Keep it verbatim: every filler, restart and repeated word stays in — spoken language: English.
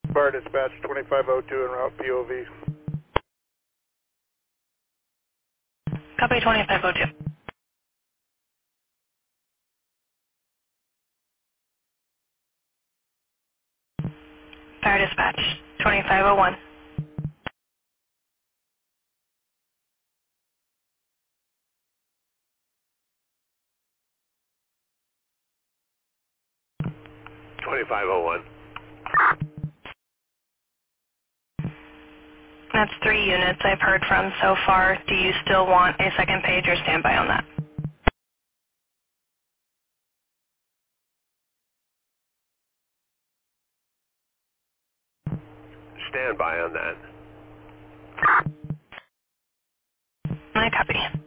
Bar dispatch twenty-five oh two en route P O V. Copy twenty-five oh two. Fire dispatch twenty-five oh one. twenty-five oh one. That's three units I've heard from so far. Do you still want a second page or standby on that? Stand by on that. I copy.